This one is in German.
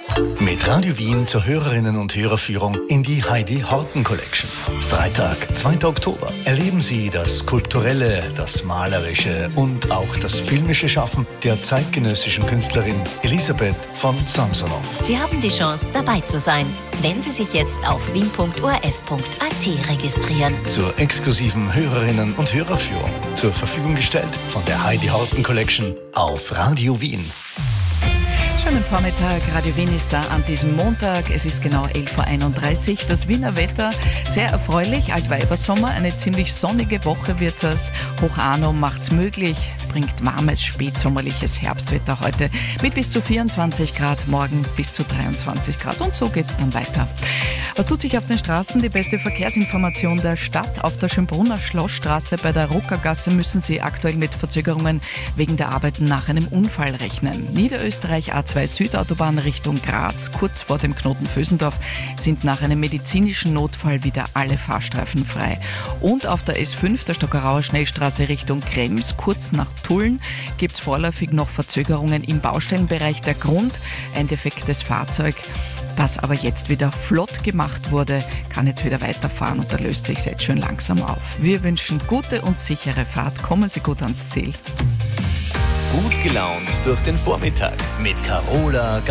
Mit Radio Wien zur Hörerinnen- und Hörerführung in die Heidi Horten Collection. Freitag, 2. Oktober, erleben Sie das kulturelle, das malerische und auch das filmische Schaffen der zeitgenössischen Künstlerin Elisabeth von Samsonov. Sie haben die Chance, dabei zu sein, wenn Sie sich jetzt auf wien.orf.at registrieren. Zur exklusiven Hörerinnen- und Hörerführung zur Verfügung gestellt von der Heidi Horten Collection auf Radio Wien. Schönen Vormittag, Radio Wien ist da an diesem Montag. Es ist genau 11.31 Uhr. Das Wiener Wetter sehr erfreulich, Altweibersommer. Eine ziemlich sonnige Woche wird das. Hoch Arno macht's möglich, bringt warmes, spätsommerliches Herbstwetter heute mit bis zu 24 Grad, morgen bis zu 23 Grad. Und so geht's dann weiter. Was tut sich auf den Straßen? Die beste Verkehrsinformation der Stadt. Auf der Schönbrunner Schlossstraße bei der Ruckergasse müssen Sie aktuell mit Verzögerungen wegen der Arbeiten nach einem Unfall rechnen. Niederösterreich A2 Südautobahn Richtung Graz, kurz vor dem Knoten Vösendorf, sind nach einem medizinischen Notfall wieder alle Fahrstreifen frei. Und auf der S5, der Stockerauer Schnellstraße Richtung Krems, kurz nach Tulln, gibt es vorläufig noch Verzögerungen im Baustellenbereich. Der Grund, ein defektes Fahrzeug, das aber jetzt wieder flott gemacht wurde, kann jetzt wieder weiterfahren und da löst sich jetzt schön langsam auf. Wir wünschen gute und sichere Fahrt. Kommen Sie gut ans Ziel. Gut gelaunt durch den Vormittag mit Carola